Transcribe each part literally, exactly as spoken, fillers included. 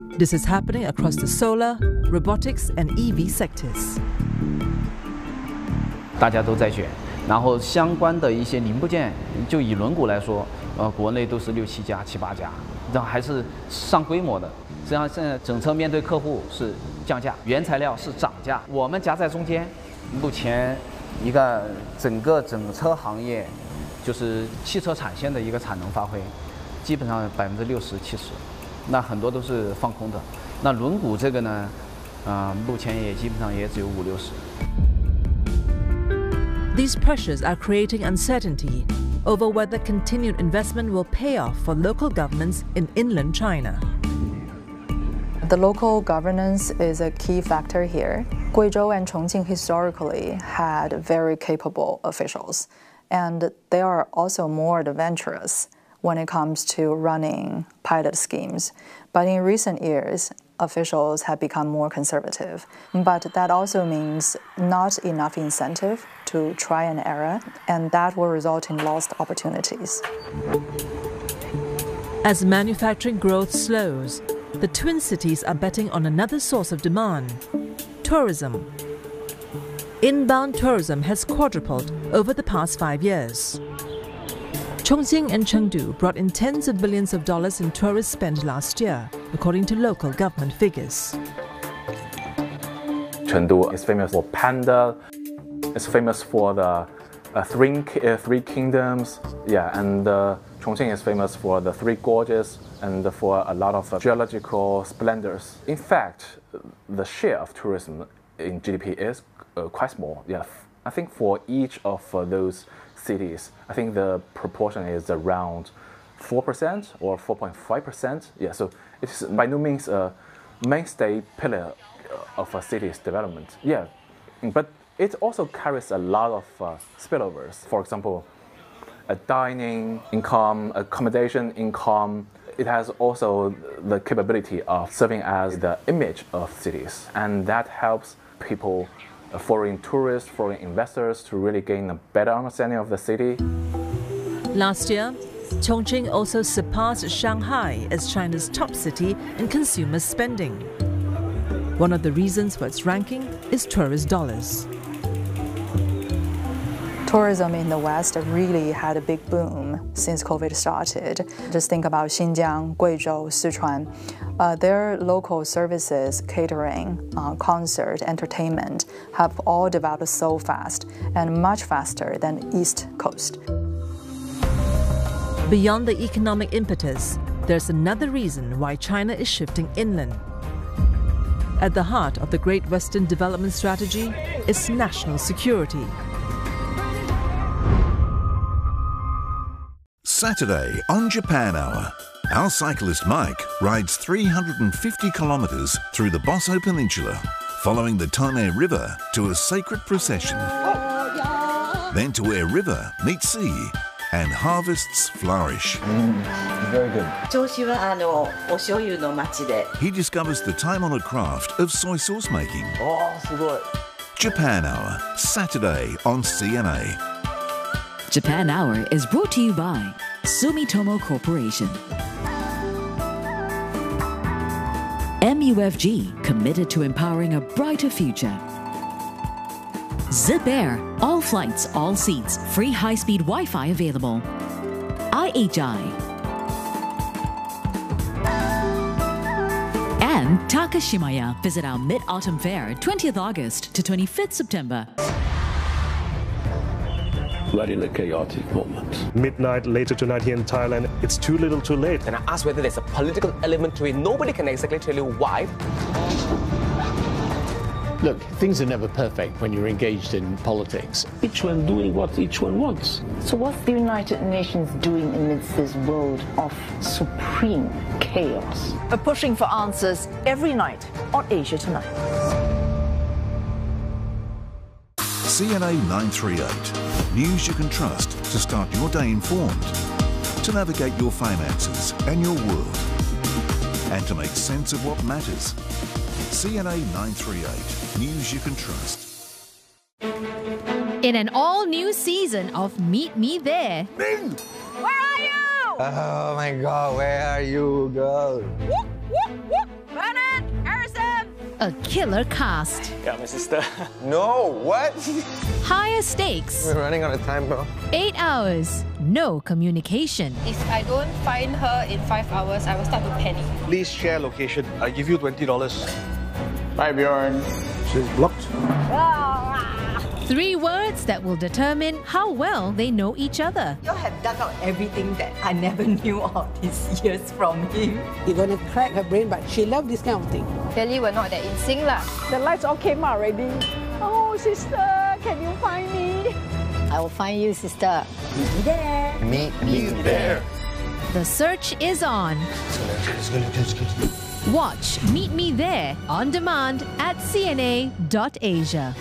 This is happening across the solar, robotics, and E V sectors. 大家都在卷，然后相关的一些零部件，就以轮毂来说，呃，国内都是六七家、七八家，然后还是上规模的。实际上，现在整车面对客户是降价，原材料是涨价，我们夹在中间。目前，一个整个整车行业，就是汽车产线的一个产能发挥，基本上百分之六十、七十，那很多都是放空的。那轮毂这个呢，啊、呃，目前也基本上也只有五六十。 These pressures are creating uncertainty over whether continued investment will pay off for local governments in inland China. The local governance is a key factor here. Guizhou and Chongqing historically had very capable officials, and they are also more adventurous when it comes to running pilot schemes. But in recent years, officials have become more conservative. But that also means not enough incentive to try and error, and that will result in lost opportunities. As manufacturing growth slows, the Twin Cities are betting on another source of demand: tourism. Inbound tourism has quadrupled over the past five years. Chongqing and Chengdu brought in tens of billions of dollars in tourist spend last year, according to local government figures. Chengdu is famous for panda. It's famous for the uh, three, uh, three kingdoms. Yeah, and uh, Chongqing is famous for the three gorges and for a lot of uh, geological splendors. In fact, the share of tourism in G D P is uh, quite small. Yeah, I think for each of uh, those cities, I think the proportion is around four percent or four point five percent. Yeah, so it's by no means a mainstay pillar of a city's development. Yeah, but it also carries a lot of uh, spillovers. For example, a dining income, accommodation income. It has also the capability of serving as the image of cities, and that helps people, foreign tourists, foreign investors, to really gain a better understanding of the city. Last year, Chongqing also surpassed Shanghai as China's top city in consumer spending. One of the reasons for its ranking is tourist dollars. Tourism in the West really had a big boom since COVID started. Just think about Xinjiang, Guizhou, Sichuan. Uh, their local services, catering, uh, concert, entertainment have all developed so fast and much faster than East Coast. Beyond the economic impetus, there's another reason why China is shifting inland. At the heart of the Great Western Development Strategy is national security. Saturday on Japan Hour, our cyclist Mike rides three hundred fifty kilometres through the Bosso Peninsula, following the Tone River to a sacred procession. Then to where river meets sea and harvests flourish. Mm, very good. He discovers the time-honoured craft of soy sauce making. Oh, so good. Japan Hour, Saturday on C N A. Japan Hour is brought to you by Sumitomo Corporation. M U F G, committed to empowering a brighter future. Zip Air, all flights, all seats, free high-speed Wi-Fi available. I H I. And Takashimaya, visit our Mid-Autumn Fair, twentieth August to twenty-fifth September. We're in a chaotic moment. Midnight later tonight here in Thailand, it's too little too late. And I asked whether there's a political element to it. Nobody can exactly tell you why. Look, things are never perfect when you're engaged in politics. Each one doing what each one wants. So what's the United Nations doing amidst this world of supreme chaos? We're pushing for answers every night on Asia Tonight. C N A nine thirty-eight. News you can trust to start your day informed, to navigate your finances and your world, and to make sense of what matters. C N A nine thirty-eight. News you can trust. In an all-new season of Meet Me There. Ming! Where are you? Oh my God, where are you, girl? Whoop, whoop, whoop. a killer cast. Got my sister. No, what? Higher stakes. We're running out of time, bro. Eight hours, no communication. If I don't find her in five hours, I will start to panic. Please share location. I give you twenty dollars. Bye, Bjorn. She's blocked. Three words that will determine how well they know each other. You have dug out everything that I never knew all these years from him. You're going to crack her brain, but she loves this kind of thing. Clearly, we're not that in sync lah. The lights all came out already. Oh, sister, can you find me? I will find you, sister. Meet me there. Meet me there. The search is on. Watch Meet Me There on demand at C N A dot asia.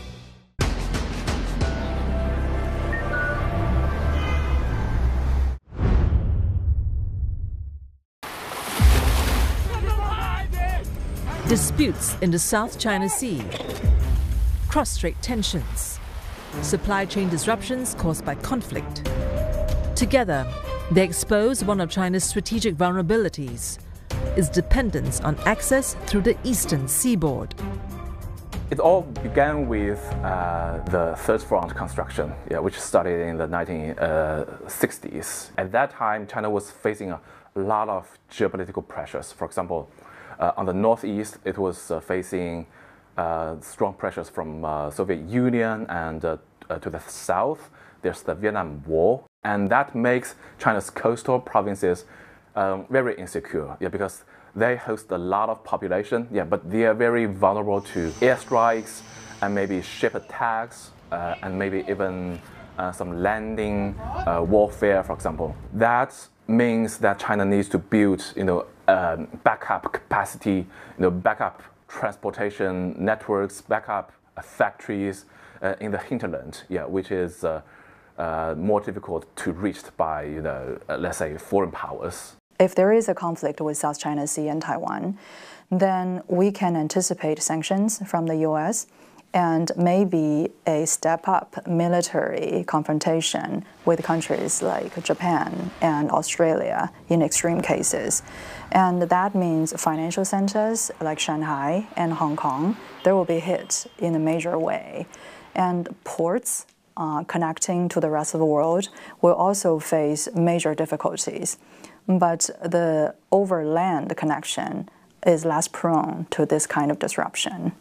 Disputes in the South China Sea, cross-strait tensions, supply chain disruptions caused by conflict. Together, they expose one of China's strategic vulnerabilities, its dependence on access through the eastern seaboard. It all began with uh, the Third Front construction, yeah, which started in the nineteen sixties. At that time, China was facing a lot of geopolitical pressures. For example, Uh, on the northeast, it was uh, facing uh, strong pressures from uh, Soviet Union, and uh, uh, to the south, there's the Vietnam War, and that makes China's coastal provinces um, very insecure. Yeah, because they host a lot of population. Yeah, but they are very vulnerable to airstrikes and maybe ship attacks, uh, and maybe even uh, some landing uh, warfare, for example. That means that China needs to build, you know, um, backup capacity, you know, backup transportation networks, backup uh, factories uh, in the hinterland, yeah, which is uh, uh, more difficult to reach by, you know, uh, let's say, foreign powers. If there is a conflict with South China Sea and Taiwan, then we can anticipate sanctions from the U S and maybe a step-up military confrontation with countries like Japan and Australia in extreme cases. And that means financial centers like Shanghai and Hong Kong, they will be hit in a major way. And ports uh, connecting to the rest of the world will also face major difficulties. But the overland connection is less prone to this kind of disruption.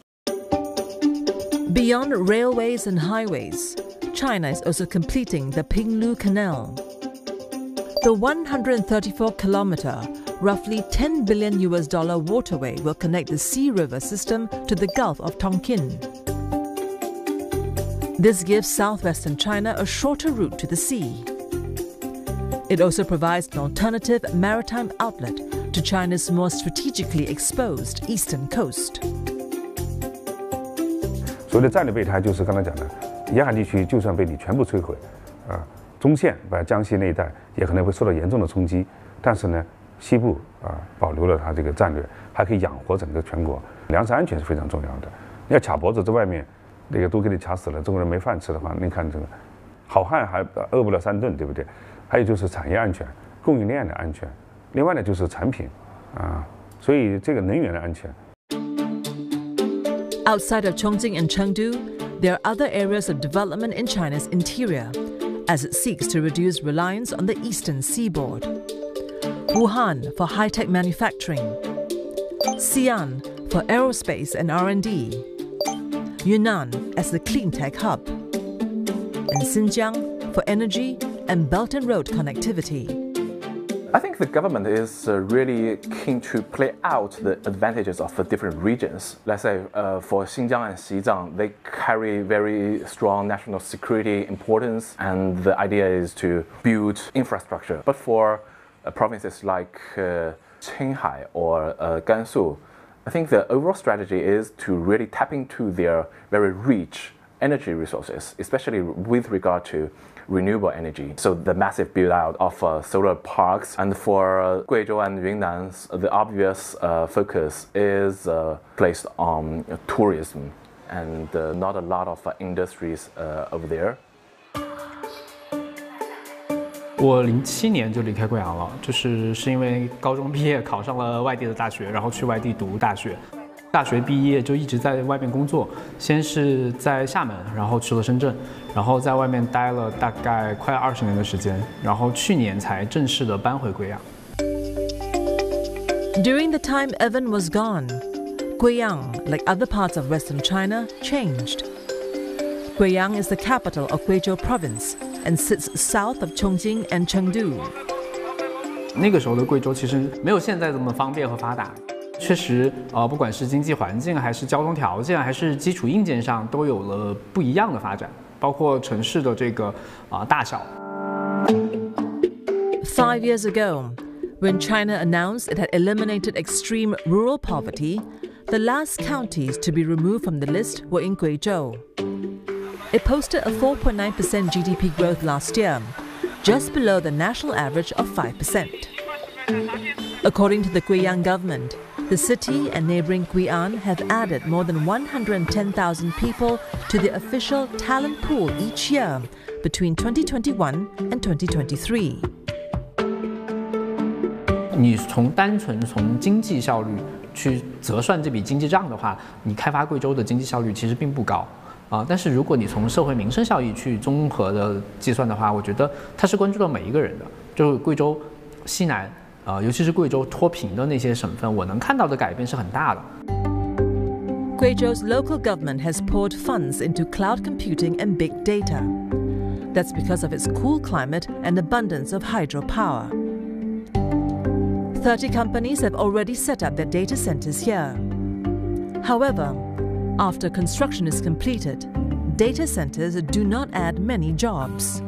Beyond railways and highways, China is also completing the Pinglu Canal. The one hundred thirty-four kilometer, roughly ten billion U S dollar waterway will connect the Sea River system to the Gulf of Tonkin. This gives southwestern China a shorter route to the sea. It also provides an alternative maritime outlet to China's more strategically exposed eastern coast. 所谓的战略备胎，就是刚才讲的，沿海地区就算被你全部摧毁，啊，中线把江西那一带也可能会受到严重的冲击，但是呢，西部啊保留了它这个战略，还可以养活整个全国。粮食安全是非常重要的。你要卡脖子，这外面那个都给你卡死了，中国人没饭吃的话，你看这个好汉还饿不了三顿，对不对？还有就是产业安全、供应链的安全，另外呢就是产品，啊，所以这个能源的安全。 Outside of Chongqing and Chengdu, there are other areas of development in China's interior, as it seeks to reduce reliance on the eastern seaboard. Wuhan for high-tech manufacturing, Xi'an for aerospace and R and D, Yunnan as the clean tech hub, and Xinjiang for energy and Belt and Road connectivity. I think the government is uh, really keen to play out the advantages of the different regions. Let's say uh, for Xinjiang and Xizang, they carry very strong national security importance, and the idea is to build infrastructure. But for uh, provinces like uh, Qinghai or uh, Gansu, I think the overall strategy is to really tap into their very rich energy resources, especially with regard to renewable energy. So the massive build out of uh, solar parks, and for uh, Guizhou and Yunnan, the obvious uh, focus is uh, placed on uh, tourism, and uh, not a lot of uh, industries uh, over there. 我零七年就离开贵阳了，就是是因为高中毕业考上了外地的大学，然后去外地读大学。 大学毕业就一直在外面工作，先是在厦门，然后去了深圳，然后在外面待了大概快二十年的时间，然后去年才正式的搬回贵阳。 During the time Evan was gone, Guiyang, like other parts of Western China, changed. Guiyang is the capital of Guizhou Province and sits south of Chongqing and Chengdu. 那个时候的贵州其实没有现在这么方便和发达。确实，呃，不管是经济环境，还是交通条件，还是基础硬件上，都有了不一样的发展，包括城市的这个啊、呃、大小。 Five years ago, when China announced it had eliminated extreme rural poverty, the last counties to be removed from the list were in Guizhou. It posted a four point nine percent G D P growth last year, just below the national average of five percent. According to the Guiyang government, the city and neighboring Gui'an have added more than one hundred ten thousand people to the official talent pool each year between twenty twenty-one and twenty twenty-three. 你从单纯从经济效率去折算这笔经济账的话，你开发贵州的经济效率其实并不高啊。但是如果你从社会民生效益去综合的计算的话，我觉得它是关注到每一个人的。就贵州西南。呃，尤其是贵州脱贫的那些省份，我能看到的改变是很大的。 Guizhou's local government has poured funds into cloud computing and big data. That's because of its cool climate and abundance of hydropower. Thirty companies have already set up their data centers here. However, after construction is completed, data centers do not add many jobs.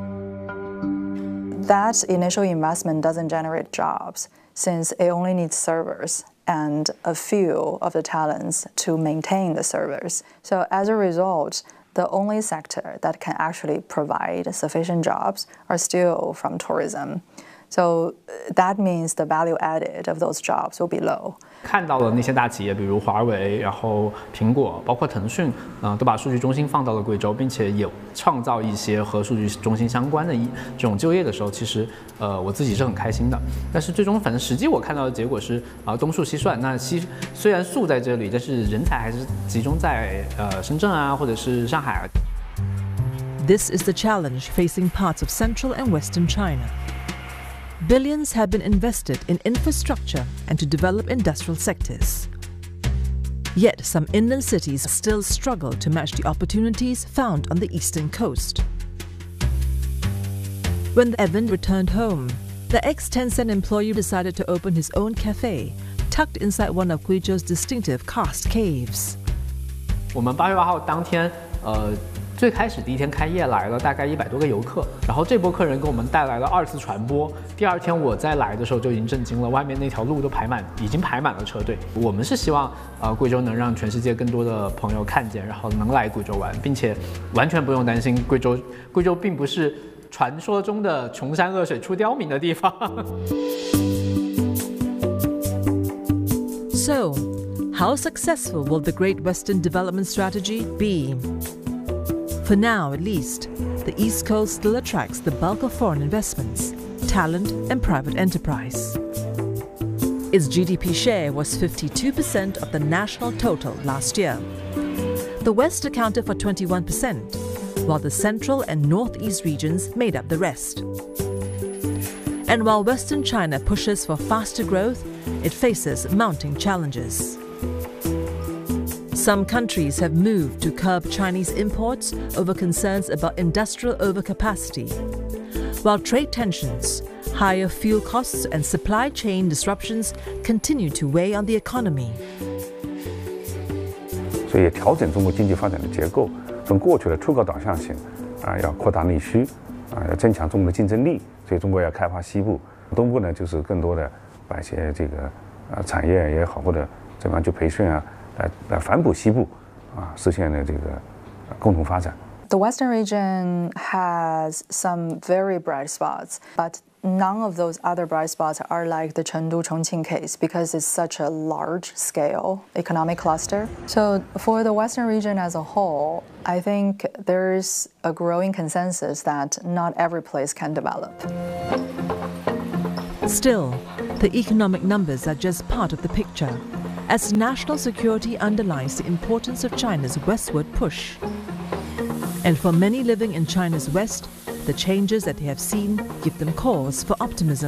That initial investment doesn't generate jobs, since it only needs servers and a few of the talents to maintain the servers. So as a result, the only sector that can actually provide sufficient jobs are still from tourism. So that means the value added of those jobs will be low. 看到了那些大企业，比如华为，然后苹果，包括腾讯，嗯、呃，都把数据中心放到了贵州，并且也创造一些和数据中心相关的一这种就业的时候，其实，呃，我自己是很开心的。但是最终，反正实际我看到的结果是，啊、呃，东数西算。那西虽然数在这里，但是人才还是集中在呃深圳啊，或者是上海。 This is the challenge facing parts of central and western China. Billions have been invested in infrastructure and to develop industrial sectors. Yet some inland cities still struggle to match the opportunities found on the eastern coast. When Evan returned home, the ex-Tencent employee decided to open his own cafe, tucked inside one of Guizhou's distinctive karst caves. 我们八月八号当天，呃。最开始第一天开业来了大概一百多个游客，然后这波客人给我们带来了二次传播。第二天我再来的时候就已经震惊了，外面那条路都排满，已经排满了车队。我们是希望呃贵州能让全世界更多的朋友看见，然后能来贵州玩，并且完全不用担心贵州，贵州并不是传说中的穷山恶水出刁民的地方。 So, how successful will the Great Western Development Strategy be? For now, at least, the East Coast still attracts the bulk of foreign investments, talent, and private enterprise. Its G D P share was fifty-two percent of the national total last year. The West accounted for twenty-one percent, while the Central and Northeast regions made up the rest. And while Western China pushes for faster growth, it faces mounting challenges. Some countries have moved to curb Chinese imports over concerns about industrial overcapacity, while trade tensions, higher fuel costs and supply chain disruptions continue to weigh on the economy. 所以调整中国经济发展的结构，从过去的出口导向性，啊，要扩大内需，啊，要增强中国的竞争力。所以中国要开发西部，东部呢就是更多的把一些这个啊产业也好，或者怎么样去培训啊。来来反哺西部，啊，实现了这个共同发展。 The Western region has some very bright spots, but none of those other bright spots are like the Chengdu-Chongqing case because it's such a large-scale economic cluster. So for the Western region as a whole, I think there's a growing consensus that not every place can develop. Still, the economic numbers are just part of the picture. as national security underlines the importance of China's westward push. And for many living in China's west, the changes that they have seen give them cause for optimism.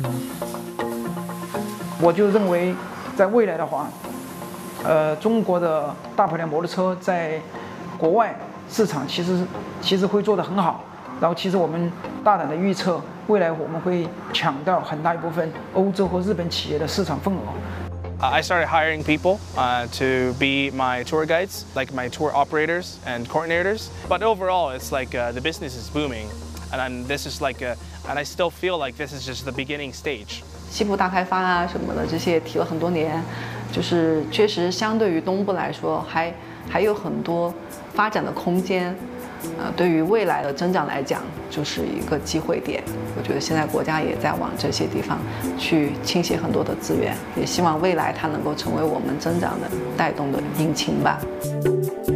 我就认为，在未来的话，呃，中国的大排量摩托车在国外市场其实其实会做得很好。然后，其实我们大胆的预测，未来我们会抢到很大一部分欧洲和日本企业的市场份额。 Uh, I started hiring people uh, to be my tour guides, like my tour operators and coordinators. But overall, it's like uh, the business is booming, and I'm, this is like, a, and I still feel like this is just the beginning stage. 西部大开发啊什么的，这些也提了很多年，就是确实相对于东部来说，还还有很多发展的空间。 呃，对于未来的增长来讲，就是一个机会点。我觉得现在国家也在往这些地方去倾斜很多的资源，也希望未来它能够成为我们增长的带动的引擎吧。